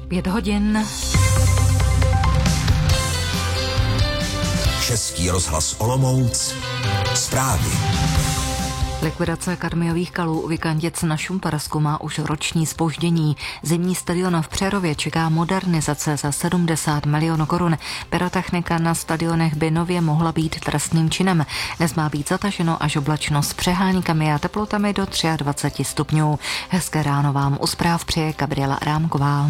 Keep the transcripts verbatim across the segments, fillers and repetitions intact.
Pět hodin. Český rozhlas Olomouc. Zprávy. Likvidace kadmiových kalů u Vikantic na Šumparsku má už roční zpoždění. Zimní stadion v Přerově čeká modernizace za sedmdesát milionů korun. Pyrotechnika na stadionech by nově mohla být trestným činem. Dnes má být zataženo až oblačno s přeháníkami a teplotami do dvacet tři stupňů. Hezké ráno vám u zpráv přeje Gabriela Rámková.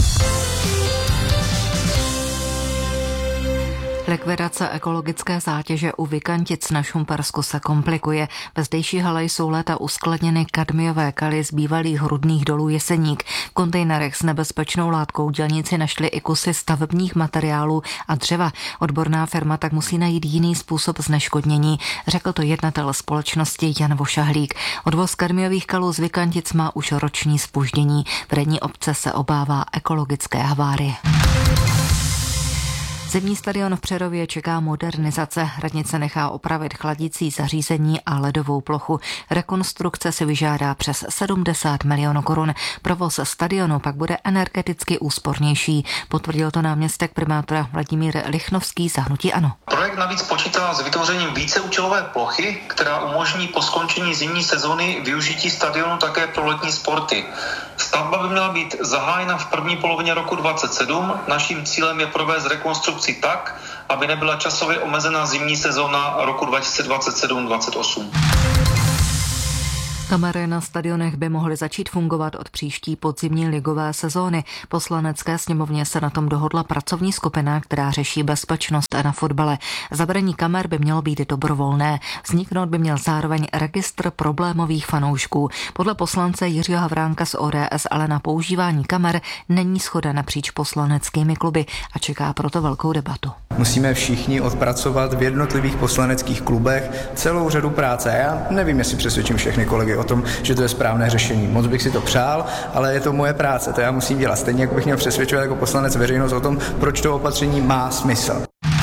Likvidace ekologické zátěže u Vikantic na Šumparsku se komplikuje. Ve zdejší hale jsou léta uskladněny kadmiové kaly z bývalých rudných dolů Jeseník. V kontejnerech s nebezpečnou látkou dělníci našli i kusy stavebních materiálů a dřeva. Odborná firma tak musí najít jiný způsob zneškodnění, řekl to jednatel společnosti Jan Vošahlík. Odvoz kadmiových kalů z Vikantic má už roční zpoždění. Vedení obce se obává ekologické havárie. Zimní stadion v Přerově čeká modernizace. Radnice nechá opravit chladicí zařízení a ledovou plochu. Rekonstrukce si vyžádá přes sedmdesát milionů korun. Provoz stadionu pak bude energeticky úspornější. Potvrdil to náměstek primátora Vladimír Lichnovský za hnutí ANO. Projekt navíc počítá s vytvořením víceúčelové plochy, která umožní po skončení zimní sezóny využití stadionu také pro letní sporty. Stavba by měla být zahájena v první polovině roku dvacet sedm. Naším cílem je provést rekonstrukci tak, aby nebyla časově omezená zimní sezóna roku dva tisíce dvacet sedm dvacet osm. Kamery na stadionech by mohly začít fungovat od příští podzimní ligové sezóny. Poslanecké sněmovně se na tom dohodla pracovní skupina, která řeší bezpečnost na fotbale. Zavedení kamer by mělo být dobrovolné. Vzniknout by měl zároveň registr problémových fanoušků. Podle poslance Jiřího Havránka z O D S ale na používání kamer není shoda napříč poslaneckými kluby a čeká proto velkou debatu. Musíme všichni odpracovat v jednotlivých poslaneckých klubech celou řadu práce. Já nevím, jestli přesvědčím všechny kolegy o tom, že to je správné řešení. Moc bych si to přál, ale je to moje práce, to já musím dělat. Stejně jako bych měl přesvědčovat jako poslanec veřejnost o tom, proč to opatření má smysl.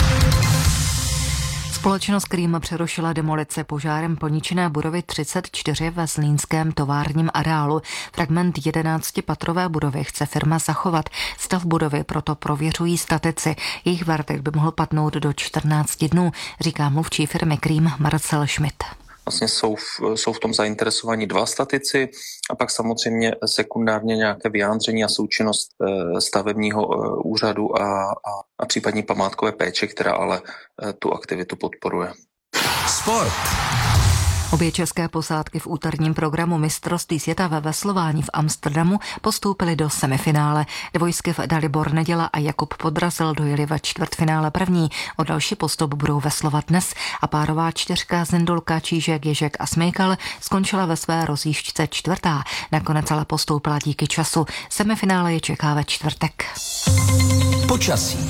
Společnost Cream přerušila demolice požárem poničené budovy třicet čtyři ve zlínském továrním areálu. Fragment jedenáctipatrové budovy chce firma zachovat. Stav budovy proto prověřují statici. Jejich verdikt by mohl padnout do čtrnácti dnů, říká mluvčí firmy Cream Marcel Schmidt. Vlastně jsou v, jsou v tom zainteresovaní dva statici a pak samozřejmě sekundárně nějaké vyjádření a součinnost e, stavebního e, úřadu a, a, a případně památkové péče, která ale e, tu aktivitu podporuje. Sport. Obě české posádky v úterním programu mistrovství světa ve veslování v Amsterdamu postoupily do semifinále. Dvojskyv Dalibor Neděla a Jakub Podrazil dojeli ve čtvrtfinále první. O další postup budou veslovat dnes a párová čtyřka Zindulka, Čížek, Ježek a Smejkal skončila ve své rozjížďce čtvrtá. Nakonec ale postoupila díky času. Semifinále je čeká ve čtvrtek. Počasí.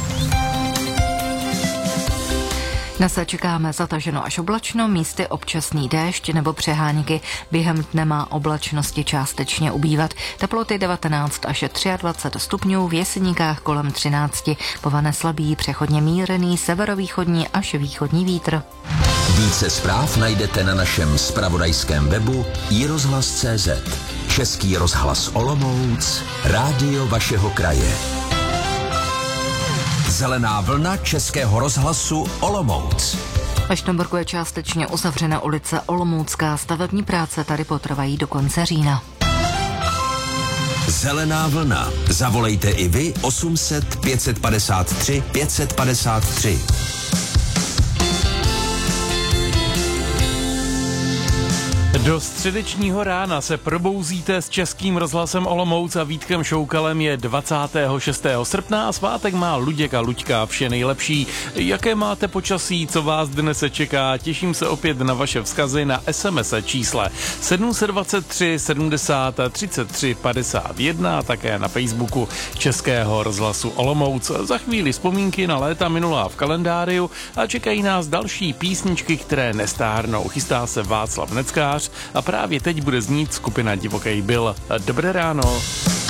Dnes se čekáme zataženo až oblačno, místy občasný déšť nebo přeháníky. Během dne má oblačnosti částečně ubývat. Teploty devatenáct až dvacet tři stupňů, v Jeseníkách kolem třináct. Povane slabý, přechodně mírný, severovýchodní až východní vítr. Více zpráv najdete na našem zpravodajském webu i rozhlas tečka cé zet. Český rozhlas Olomouc, rádio vašeho kraje. Zelená vlna Českého rozhlasu Olomouc. Ve Štomborku je částečně uzavřena ulice Olomoucká. Stavební práce tady potrvají do konce října. Zelená vlna. Zavolejte i vy osm set pět padesát tři pět padesát tři. Do středečního rána se probouzíte s Českým rozhlasem Olomouc a Vítkem Šoukalem. Je dvacátého šestého srpna a svátek má Luděk a Luďka. Vše nejlepší. Jaké máte počasí, co vás dnes čeká? Těším se opět na vaše vzkazy na es em es čísle sedm dva tři sedmdesát třicet tři padesát jedna a také na Facebooku Českého rozhlasu Olomouc. Za chvíli vzpomínky na léta minulá v kalendáriu a čekají nás další písničky, které nestárnou. Chystá se Václav Neckář a právě teď bude znít skupina Divokej Bill. Dobré ráno.